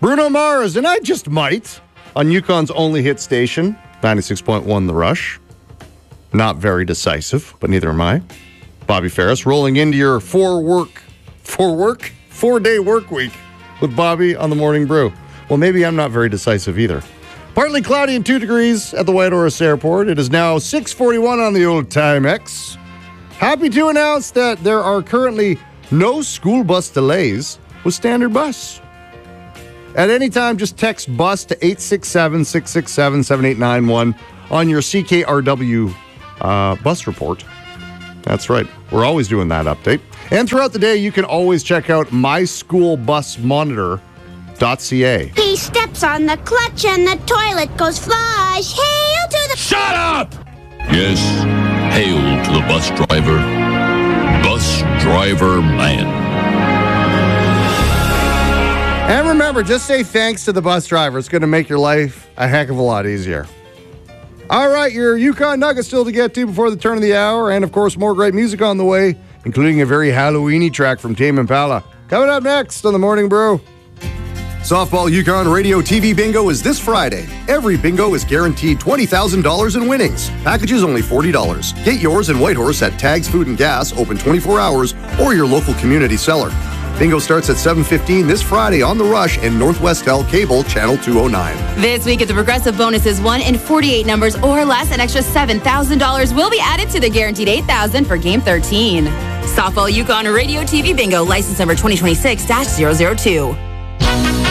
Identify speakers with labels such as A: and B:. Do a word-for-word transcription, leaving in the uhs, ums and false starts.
A: Bruno Mars, and I Just Might, on Yukon's only hit station, ninety-six point one The Rush. Not very decisive, but neither am I. Bobby Ferris, rolling into your four work, four work, four-day work week with Bobby on the Morning Brew. Well, maybe I'm not very decisive either. Partly cloudy and two degrees at the Whitehorse Airport. It is now six forty-one on the old Timex. Happy to announce that there are currently no school bus delays with Standard Bus. At any time, just text BUS to eight six seven, six six seven, seven eight nine one on your C K R W uh, bus report. That's right. We're always doing that update. And throughout the day, you can always check out my school bus monitor dot c a.
B: He steps on the clutch and the toilet goes flush. Hail to the...
C: Shut up! Yes, hail to the bus driver. Bus driver man.
A: And remember, just say thanks to the bus driver. It's going to make your life a heck of a lot easier. All right, your Yukon Nuggets still to get to before the turn of the hour. And, of course, more great music on the way, including a very Halloween-y track from Tame Impala. Coming up next on the Morning Brew.
D: Softball Yukon Radio T V Bingo is this Friday. Every bingo is guaranteed twenty thousand dollars in winnings. Packages only forty dollars. Get yours in Whitehorse at Tags Food and Gas, open twenty-four hours, or your local community seller. Bingo starts at seven fifteen this Friday on The Rush and Northwest L Cable, Channel two oh nine.
E: This week at the Progressive bonus is one in forty-eight numbers or less. An extra seven thousand dollars will be added to the guaranteed eight thousand dollars for Game thirteen. Softball Yukon Radio T V Bingo, license number twenty twenty-six dash zero zero two.